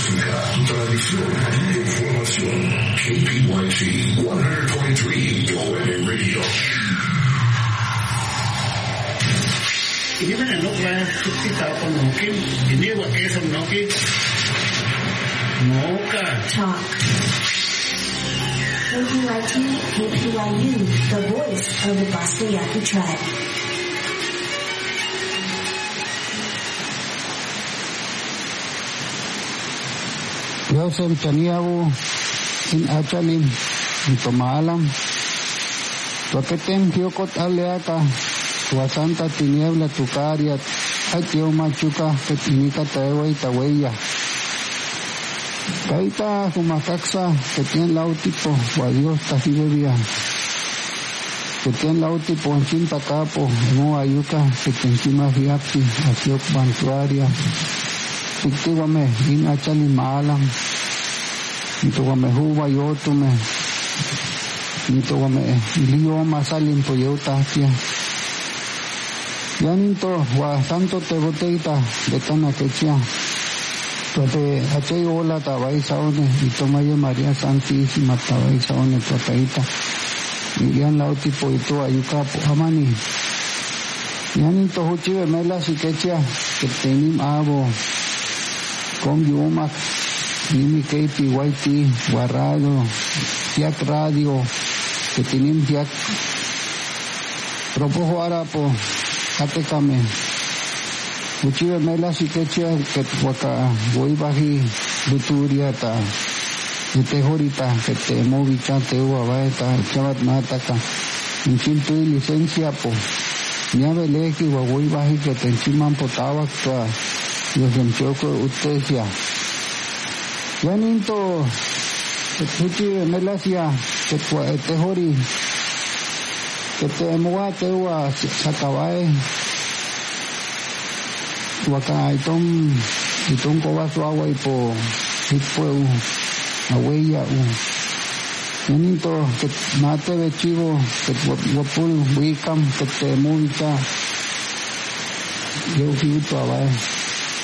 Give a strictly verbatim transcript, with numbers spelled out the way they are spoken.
música, tradición y información. K P Y G one twenty-three O M Radio. Ini kan anak lah kita apa mungkin ini wakil sama mungkin Mocha Talk. K P Y T, K P Y U, the voice of the Bosco Yaqui tribe. Yosem Chaniabu in Achalim in Tomalam. Toketem Hyokot Aleaka, Tuasanta Tiniebla Tucariat, Atio Machuca, Petinica Taewa y Taweya. Kaita Humacaxa, que tiene lautipo, Guadios Tajibebia. Que tiene lautipo en Cinta Capo, en Ayuca, que te encima Viapi, Asiok Bantuaria. Fictígame, in Achali Maalam. Nitogame Huba Yotume. Nitogame Ilioma Salim Poyeuta. Yaninto, Wa Tanto Teboteita, Betana Quechia. Tote Achei Ola Tabay Saone, y Tomaye María Santísima Tabay Saone, Totaita. Y Yan Lautipo y tu Ayucapo, Amani. Yaninto Huchive Mela Siquechia, que tenim abo. Con Yumac, Nimi K P Y T, Guarrado, Fiac Radio, que tienen Fiac. Propojo Arapo, Atecame. Uchive Mela Siquechia, que Waka, Boibaji, Luturia, Ta, Utejorita, que te movicha, te uabaeta, Chabat Mataka, en Chintu y licencia, po. Niabeleji, Waboibaji, que te enchiman potaba, actuar. Los enchoco ustedes ya ninto que puchi melasia que te jori que te moa te wa sakabae waka itom itom ko va su agua y po tipo ahuella u ninto que mate de chivo que wapul wikam que te multa yo fiuto abae